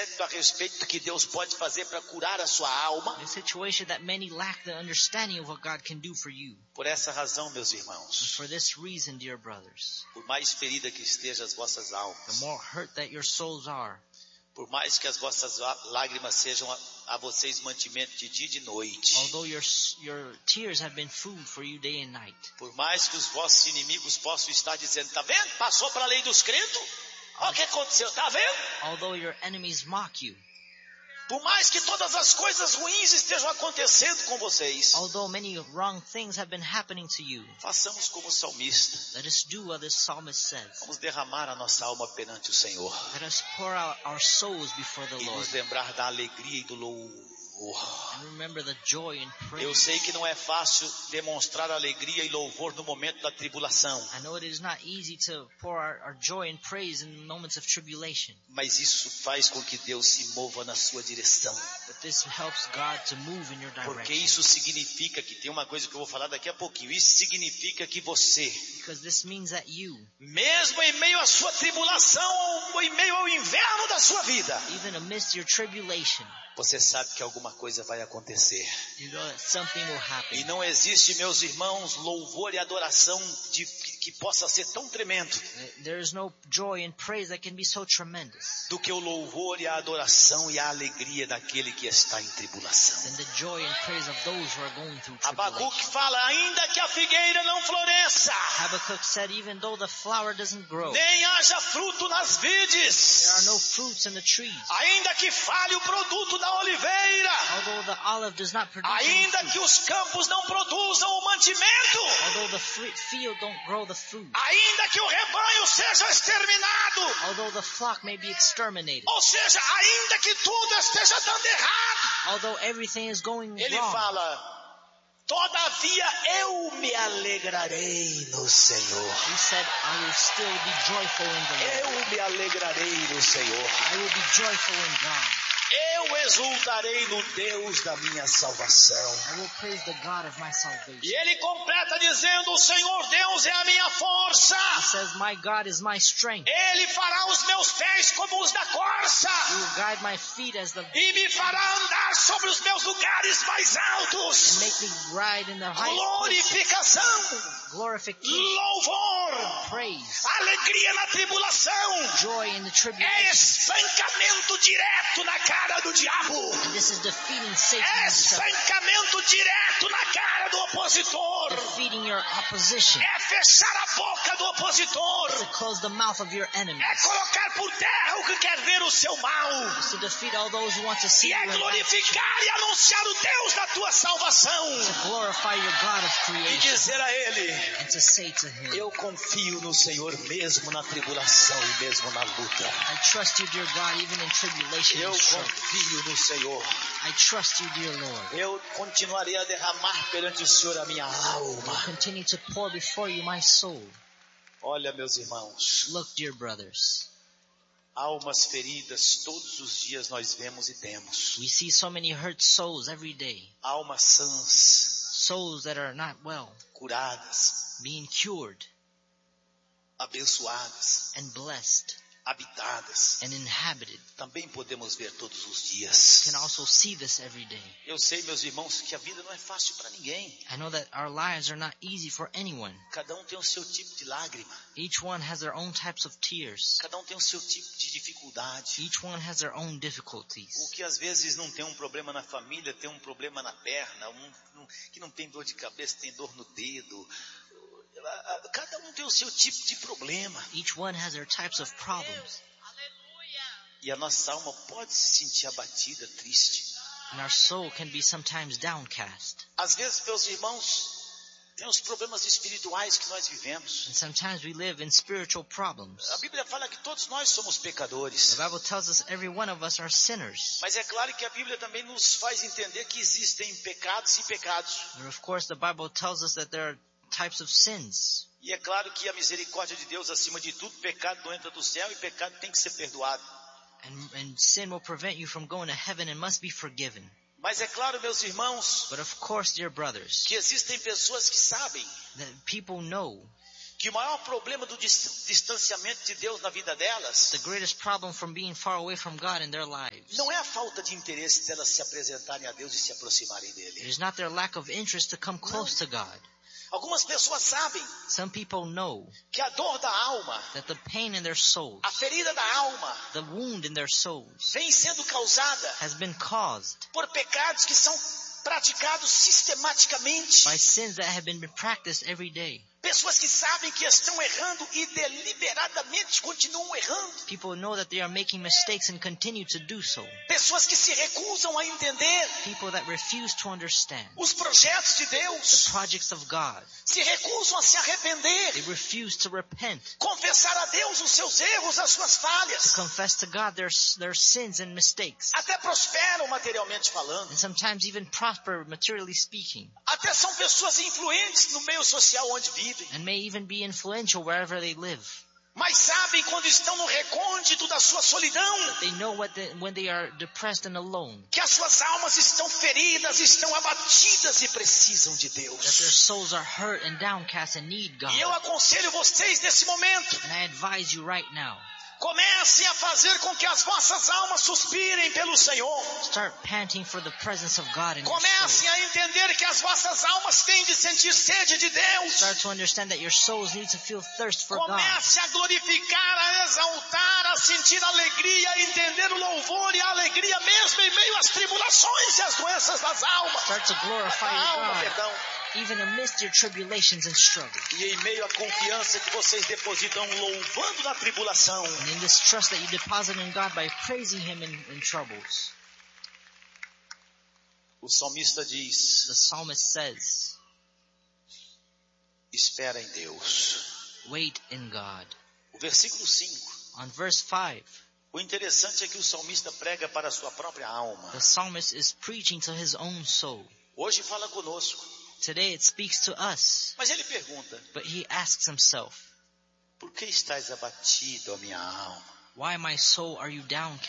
certo a respeito do que Deus pode fazer para curar a sua alma. A situation that many lack the understanding of what God can do for you. Por essa razão, meus And irmãos, for this reason, dear brothers, por mais ferida que estejam as vossas the almas, more hurt that your souls are, por mais que as vossas lágrimas sejam a vocês mantimento de dia e de noite, although your tears have been food for you day and night, por mais que os vossos inimigos possam estar dizendo, tá vendo? Passou para a lei dos credos? Olha o que aconteceu, tá vendo? although your enemies mock you, Por mais que todas as coisas ruins estejam acontecendo com vocês, although many wrong things have been happening to you, façamos como o salmista. let us do what this psalmist says. Vamos derramar a nossa alma perante o Senhor Let us pour out our souls before the e Lord nos lembrar da alegria e do louvor. and remember the joy and Eu praise. sei que não é fácil demonstrar alegria e louvor no momento da tribulação, I know it is not easy to pour our joy and praise in moments of tribulation, mas isso faz com que Deus se mova na sua direção, but this helps God to move in your porque direction. isso significa que tem uma coisa que eu vou falar daqui a pouquinho, isso significa que você, Because this means that you, mesmo em meio à sua tribulação ou em meio ao inverno da sua vida, even amidst your tribulation, você sabe que alguma coisa vai acontecer. you know that something will E happen. não existe, meus irmãos, louvor e adoração que possa ser tão tremendo There is no joy and praise that can be so tremendous do que o louvor e a adoração e a alegria daquele que está em tribulação. than the joy and praise of those who are going through Abacuque tribulation. fala, ainda que a figueira não floresça, Habakkuk said, even though the flower doesn't grow, nem haja fruto nas vides, there are no fruits in the trees, ainda que falhe o produto da oliveira, although the olive does not produce any ainda fruit, que os campos não produzam o mantimento, although the field don't grow the fruit, ainda que o rebanho seja exterminado, although the flock may be exterminated, ou seja, ainda que tudo esteja dando errado, although everything is going ele wrong, fala, todavia eu me alegrarei no Senhor. he said, I will still be joyful in the Lord. Eu me alegrarei no Senhor. I will be joyful in God. Eu exultarei no Deus da minha salvação. I will praise the God of my E salvation. ele completa dizendo, o Senhor Deus é a minha força. He says, my God is my strength. Ele fará os meus pés como os da corça. He will guide my feet as the E me fará andar sobre os meus lugares mais altos. make me ride in the high places. Glorificação, Glorification, louvor, praise, alegria na tribulação. joy in the É tribulation. espancamento direto na cara do diabo. And this is defeating Satan É himself, espancamento direto na cara do opositor. defeating your opposition, É fechar a boca do opositor. to close the mouth of your enemies, É colocar por terra o que quer ver o seu mal. to defeat all those who want to see E you é in action, glorificar e anunciar o Deus da tua salvação. to glorify your God of E creation, dizer a ele, and to say to him, eu confio no Senhor mesmo na tribulação e mesmo na luta. I trust you, dear God, even in tribulation Eu and struggle. confio no Senhor. I trust you, dear Lord. Eu continuarei a derramar perante o Senhor a minha alma. Continue to pour before you my soul. Olha, meus irmãos, Look, dear brothers, almas feridas todos os dias nós vemos e temos. we see so many hurt souls every day, Almas sãs, souls that are not well, curadas, being cured abençoadas, and blessed habitadas. and inhabited. Também podemos ver todos os dias. You can also see this every day. Eu sei, meus irmãos, que a vida não é fácil para ninguém. I know that our lives are not easy for anyone. Cada um tem o seu tipo de lágrima. Each one has their own types of tears. Cada um tem o seu tipo de dificuldade. Each one has their own difficulties. O que às vezes não tem um problema na família, tem um problema na perna. Que não tem dor de cabeça, tem dor no dedo. Cada um tem o seu tipo de problema. Each one has their types of problems. E a nossa alma pode se sentir abatida, triste. And our soul can be sometimes downcast. Às vezes, meus irmãos, tem os problemas espirituais que nós vivemos. And sometimes we live in spiritual problems. A Bíblia fala que todos nós somos pecadores. The Bible tells us every one of us are sinners. Mas é claro que a Bíblia também nos faz entender que existem pecados e pecados. And of course, the Bible tells us that there are types of sins. E é claro que a misericórdia de Deus, acima de tudo, pecado não entra do céu e pecado tem que ser perdoado. And sin will prevent you from going to heaven and must be forgiven. Mas é claro, meus irmãos, But of course, dear brothers, que existem pessoas que sabem that people know que o maior problema do distanciamento de Deus na vida delas The greatest problem from being far away from God in their lives, não é a falta de interesse delas se apresentarem a Deus e se aproximarem it dele. is not their lack of interest to come close to God. Algumas pessoas sabem Some people know que a dor da alma, that the pain in their souls, a ferida da alma, the wound in their souls, vem sendo causada has been caused por pecados que são praticados sistematicamente. by sins that have been practiced every day. Pessoas que sabem que estão errando e deliberadamente continuam errando. People know that they are making mistakes and continue to do so. Pessoas que se recusam a entender People that refuse to understand os projetos de the Deus, projects of God. se recusam a se arrepender, They refuse to repent, confessar a Deus os seus erros, as suas falhas. confess to God their sins and mistakes, Até prosperam materialmente falando. and sometimes even prosper materially speaking, Até são pessoas influentes no meio social onde vivem. and may even be influential wherever they live. Mas sabem quando estão no recôndito da sua solidão, They know when they are depressed and alone, que as suas almas estão feridas, estão abatidas e precisam de that their Deus. souls are hurt and downcast and need God. E eu aconselho vocês nesse momento, And I advise you right now, comecem a fazer com que as vossas almas suspirem pelo Senhor. start panting for the presence of God in your Comecem soul. a entender que as vossas almas têm de sentir sede de Deus. Start to understand that your souls need to feel thirst for God. Comece a glorificar, a exaltar, a sentir alegria, a entender o louvor e a alegria mesmo em meio às tribulações e às doenças das almas. Start to glorify Da alma, God, perdão. even amidst your tribulations and struggles. E em meio à confiança que vocês depositam louvando na tribulação, And in this trust that you deposit in God by praising Him in troubles. o salmista diz, The psalmist says, espera em Deus. wait in God. O versículo 5. On verse 5, O interessante é que o salmista prega para a sua própria alma. the psalmist is preaching to his own soul. Hoje fala conosco. Today it speaks to us, Mas ele pergunta, but he asks himself, por que estás abatido, a minha alma? why my soul are you downcast?